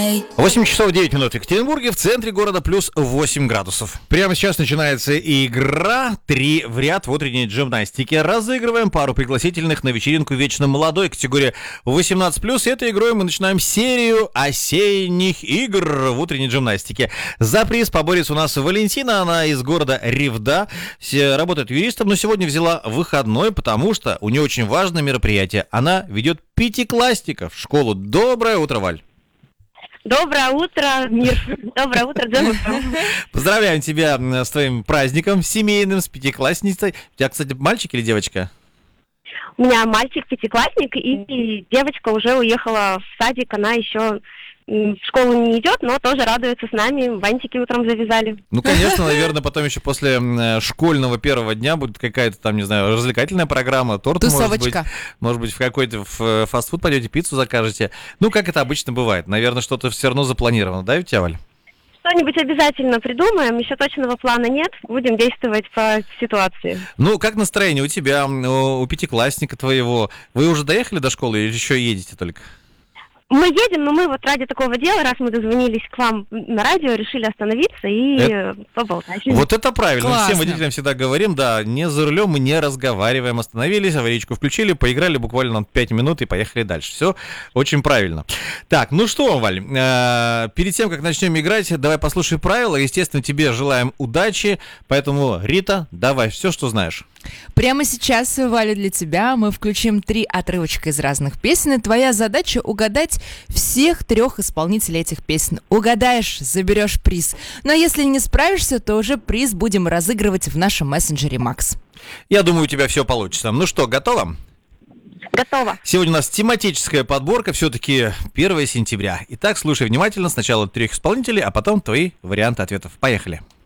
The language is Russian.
8 часов 9 минут в Екатеринбурге, в центре города плюс 8 градусов. Прямо сейчас начинается игра «3 в ряд» в утренней гимнастике. Разыгрываем пару пригласительных на вечеринку «Вечно молодой» категории 18+. Этой игрой мы начинаем серию осенних игр в утренней гимнастике. За приз поборется у нас Валентина, она из города Ревда, работает юристом, но сегодня взяла выходной, потому что у нее очень важное мероприятие. Она ведет пятиклассников в школу. Доброе утро, Валь. Доброе утро, мир. Доброе утро, Джем. Поздравляем тебя с твоим праздником семейным, с пятиклассницей. У тебя, кстати, мальчик или девочка? У меня мальчик пятиклассник, и девочка уже уехала в садик. Она еще в школу не идет, но тоже радуется с нами. Бантики утром завязали. Ну, конечно, наверное, потом еще после школьного первого дня будет какая-то там, не знаю, развлекательная программа, торт, может быть, в какой-то фастфуд пойдете, пиццу закажете. Ну, как это обычно бывает. Наверное, что-то все равно запланировано, да, у тебя, Валь? Что-нибудь обязательно придумаем, еще точного плана нет, будем действовать по ситуации. Ну, как настроение у тебя, у пятиклассника твоего? Вы уже доехали до школы или еще едете только? Мы едем, но мы вот ради такого дела, раз мы дозвонились к вам на радио, решили остановиться и поболтать. Вот это правильно. Классно. Всем водителям всегда говорим, да, не за рулем мы не разговариваем. Остановились, аварийку включили, поиграли буквально 5 минут и поехали дальше. Все очень правильно. Так, ну что, Валь, перед тем, как начнем играть, давай послушай правила. Естественно, тебе желаем удачи, поэтому, Рита, давай все, что знаешь. Прямо сейчас, Валя, для тебя мы включим 3 отрывочка из разных песен, и твоя задача угадать всех 3 исполнителей этих песен. Угадаешь — заберешь приз. Но если не справишься, то уже приз будем разыгрывать в нашем мессенджере Макс. Я думаю, у тебя все получится. Ну что, готова? Готово. Сегодня у нас тематическая подборка, все-таки 1 сентября. Итак, слушай внимательно. Сначала 3 исполнителей, а потом твои варианты ответов. Поехали.